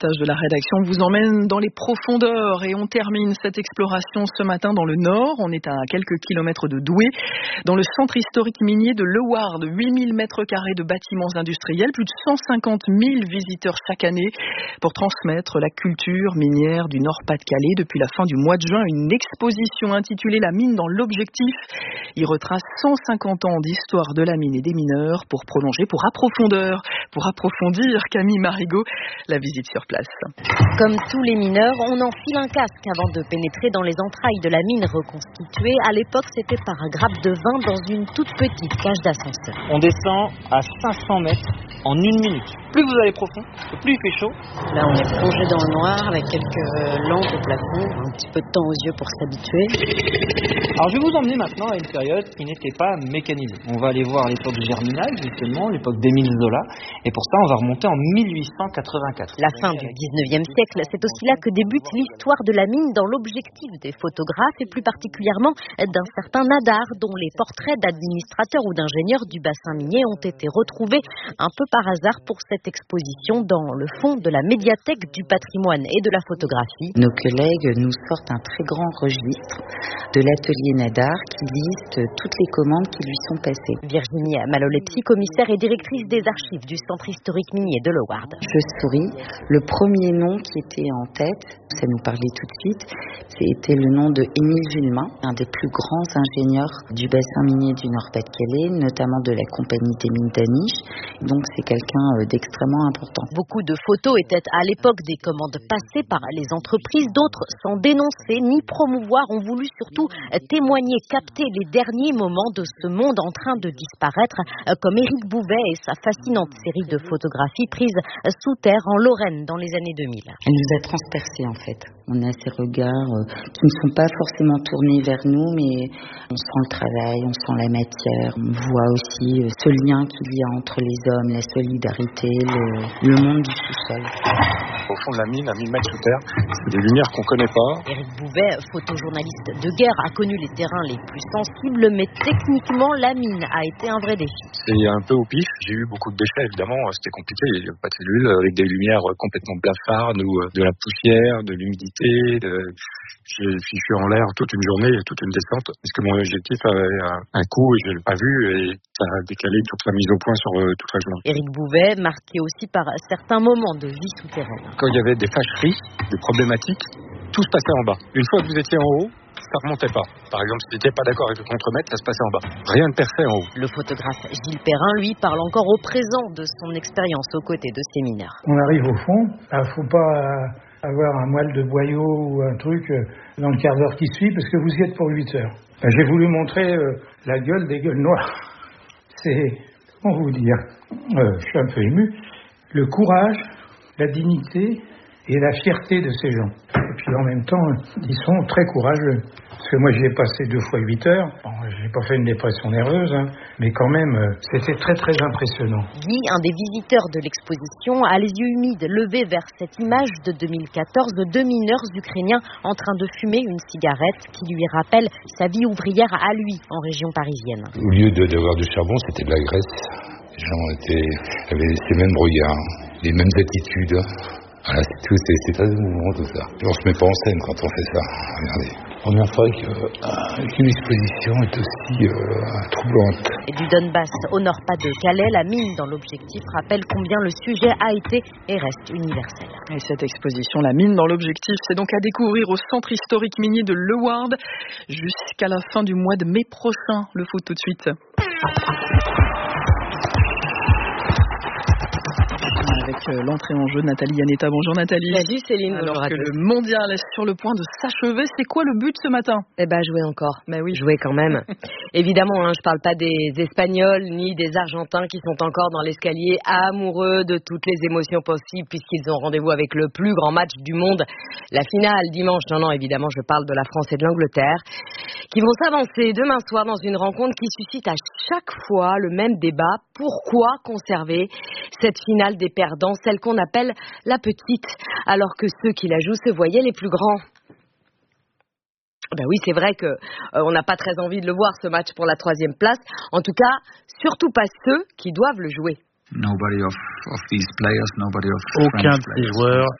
reportage de la rédaction vous emmène dans les profondeurs et on termine cette exploration ce matin dans le nord. On est à quelques kilomètres de Douai, dans le centre historique minier de Leeuwarden. 8000 mètres carrés de bâtiments industriels, plus de 150 000 visiteurs chaque année pour transmettre la culture minière du Nord-Pas-de-Calais. Depuis la fin du mois de juin, une exposition intitulée La mine dans l'objectif y retrace 150 ans d'histoire de la mine et des mineurs pour prolonger, pour approfondir, Camille Marigot, la visite sur place. Comme tous les mineurs, on enfile un casque avant de pénétrer dans les entrailles de la mine reconstituée. À l'époque, c'était par un grappe de vin dans une toute petite cage d'ascenseur. On descend à 500 mètres en 1 minute. Plus vous allez profond, plus il fait chaud. Là, on est plongé dans le noir avec quelques lampes au plafond, un petit peu de temps aux yeux pour s'habituer. Alors, je vais vous emmener maintenant à une période qui n'était pas mécanisée. On va aller voir l'époque germinale, justement, l'époque d'Émile Zola. Et pour ça, on va remonter en 1884. La fin du 19e siècle, c'est aussi là que débute l'histoire de la mine dans l'objectif des photographes et plus particulièrement d'un certain Nadar, dont les portraits d'administrateurs ou d'ingénieurs du bassin minier ont été retrouvés un peu par hasard pour cette exposition dans le fond de la médiathèque du patrimoine et de la photographie. Nos collègues nous sortent un très grand registre de l'atelier Nadar qui liste toutes les commandes qui lui sont passées. Virginie Malolepsi, commissaire et directrice des archives du centre historique minier de Leeuwarden. Je souris. Le premier nom qui était en tête, ça nous parlait tout de suite, c'était le nom de Émile Villemain, un des plus grands ingénieurs du bassin minier du Nord-Pas-de-Calais, notamment de la compagnie des mines d'Aniche. Donc c'est quelqu'un d'extrêmement important. Beaucoup de photos étaient à l'époque des commandes passées par les entreprises, d'autres sans dénoncer ni promouvoir ont voulu surtout témoigner, capter les derniers moments de ce monde en train de disparaître, comme Éric Bouvet et sa fascinante série de photographies prises sous terre en Lorraine dans les années 2000. Elle nous a transpercés en fait. On a ces regards qui ne sont pas forcément tournés vers nous, mais on sent le travail, on sent la matière. On voit aussi ce lien qu'il y a entre les hommes, la solidarité, le monde du sous-sol. Au fond de la mine, à 1000 mètres sous terre, c'est des lumières qu'on ne connaît pas. Éric Bouvet, photojournaliste de guerre, a connu les terrains les plus sensibles, mais techniquement, la mine a été un vrai défi. C'est un peu au pif. J'ai eu beaucoup de déchets, évidemment. C'était compliqué. Il n'y avait pas de cellules, avec des lumières complètement blafardes ou de la poussière, de l'humidité. J'ai fichu en l'air toute une journée, toute une descente, parce que mon objectif avait un coup et je ne l'ai pas vu et ça a décalé toute la mise au point sur toute la journée. Éric Bouvet, marqué aussi par certains moments de vie souterraine. Quand il y avait des fâcheries, des problématiques, tout se passait en bas. Une fois que vous étiez en haut, ça remontait pas. Par exemple, si vous n'étiez pas d'accord avec le contremaître, ça se passait en bas. Rien ne perçait en haut. Le photographe Gilles Perrin, lui, parle encore au présent de son expérience aux côtés de ces mineurs. On arrive au fond, faut pas avoir un moelle de boyau ou un truc dans le quart d'heure qui suit, parce que vous y êtes pour 8 heures. J'ai voulu montrer la gueule des gueules noires. C'est, comment vous dire, je suis un peu ému, le courage, la dignité et la fierté de ces gens. Et puis en même temps, ils sont très courageux. Parce que moi, j'y ai passé 2 fois 8 heures. Bon, j'ai pas fait une dépression nerveuse, mais quand même, c'était très très impressionnant. Guy, un des visiteurs de l'exposition, a les yeux humides levés vers cette image de 2014 de 2 mineurs ukrainiens en train de fumer une cigarette qui lui rappelle sa vie ouvrière à lui, en région parisienne. Au lieu d'avoir du charbon, c'était de la graisse. Les gens avaient ces mêmes regards, les mêmes attitudes. Voilà, c'est tout, c'est très émouvant tout ça. Et on se met pas en scène quand on fait ça. Regardez. La première fois qu'une exposition est aussi troublante. Et du Donbass au Nord-Pas-de-Calais, la mine dans l'objectif rappelle combien le sujet a été et reste universel. Et cette exposition, La mine dans l'objectif, c'est donc à découvrir au centre historique minier de Leeuwarden jusqu'à la fin du mois de mai prochain. Le foot tout de suite. Avec l'entrée en jeu de Nathalie Yanetta. Bonjour Nathalie. Salut Céline. Alors que le mondial est sur le point de s'achever, c'est quoi le but ce matin? Jouer encore. Oui. Jouer quand même. Évidemment, je parle pas des Espagnols ni des Argentins qui sont encore dans l'escalier amoureux de toutes les émotions possibles puisqu'ils ont rendez-vous avec le plus grand match du monde. La finale dimanche. Non, évidemment, je parle de la France et de l'Angleterre qui vont s'avancer demain soir dans une rencontre qui suscite à chaque fois le même débat. Pourquoi conserver cette finale des perdants, celle qu'on appelle la petite, alors que ceux qui la jouent se voyaient les plus grands? Oui, c'est vrai que on n'a pas très envie de le voir ce match pour la 3e place. En tout cas, surtout pas ceux qui doivent le jouer. Aucun de ces joueurs